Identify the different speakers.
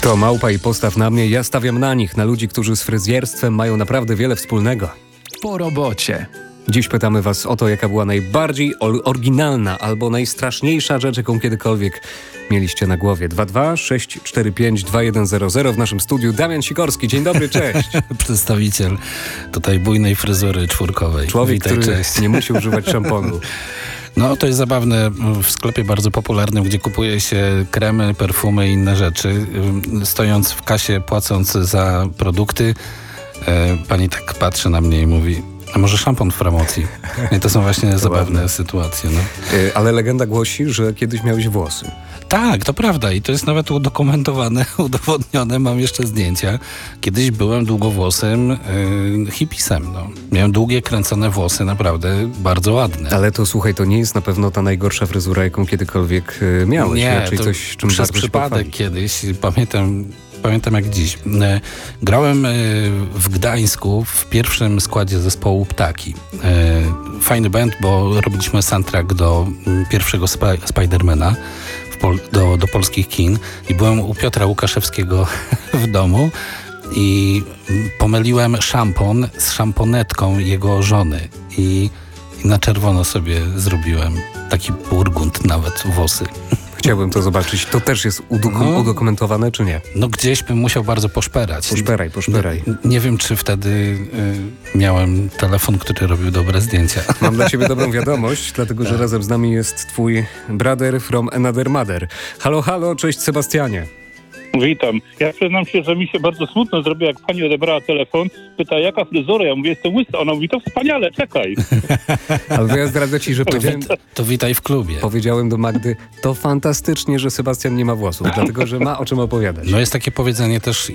Speaker 1: To Małpa i Postaw na mnie. Ja stawiam na nich, na ludzi, którzy z fryzjerstwem mają naprawdę wiele wspólnego.
Speaker 2: Po robocie.
Speaker 1: Dziś pytamy was o to, jaka była najbardziej oryginalna albo najstraszniejsza rzecz, jaką kiedykolwiek mieliście na głowie. 226452100 w naszym studiu Damian Sikorski. Dzień dobry, cześć.
Speaker 3: Przedstawiciel tutaj bujnej fryzury czwórkowej.
Speaker 1: Człowiek,
Speaker 3: Witaj,
Speaker 1: który
Speaker 3: cześć.
Speaker 1: nie musi używać szamponu.
Speaker 3: No to jest zabawne w sklepie bardzo popularnym, gdzie kupuje się kremy, perfumy i inne rzeczy. Stojąc w kasie, płacąc za produkty, pani tak patrzy na mnie i mówi: a może szampon w promocji? I to są właśnie zabawne sytuacje. No.
Speaker 1: Ale legenda głosi, że kiedyś miałeś włosy.
Speaker 3: Tak, to prawda i to jest nawet udokumentowane, udowodnione, mam jeszcze zdjęcia. Kiedyś byłem długowłosym hipisem. No. Miałem długie, kręcone włosy, naprawdę bardzo ładne.
Speaker 1: Ale to słuchaj, to nie jest na pewno ta najgorsza fryzura, jaką kiedykolwiek miałeś.
Speaker 3: Nie,
Speaker 1: Raczej
Speaker 3: to
Speaker 1: coś, czym
Speaker 3: przez
Speaker 1: warto się
Speaker 3: przypadek
Speaker 1: pochwalić.
Speaker 3: kiedyś, pamiętam jak dziś. Grałem w Gdańsku w pierwszym składzie zespołu Ptaki. Fajny band, bo robiliśmy soundtrack do pierwszego Spidermana do polskich kin i byłem u Piotra Łukaszewskiego w domu i pomyliłem szampon z szamponetką jego żony i na czerwono sobie zrobiłem taki burgund, nawet włosy.
Speaker 1: Chciałbym to zobaczyć. To też jest udokumentowane, czy nie?
Speaker 3: No gdzieś bym musiał bardzo poszperać.
Speaker 1: Poszperaj.
Speaker 3: Nie wiem, czy wtedy miałem telefon, który robił dobre zdjęcia.
Speaker 1: Mam dla ciebie dobrą wiadomość, dlatego że razem z nami jest twój brother from another mother. Halo, halo, cześć Sebastianie.
Speaker 4: Witam. Ja przyznam się, że mi się bardzo smutno zrobiło, jak pani odebrała telefon. Pyta, jaka fryzura? Ja mówię, jestem łysy. Ona mówi, to wspaniale, czekaj.
Speaker 1: Ale ja zdradzę ci, że
Speaker 3: To witaj w klubie.
Speaker 1: powiedziałem do Magdy, to fantastycznie, że Sebastian nie ma włosów, dlatego że ma o czym opowiadać.
Speaker 3: No jest takie powiedzenie też,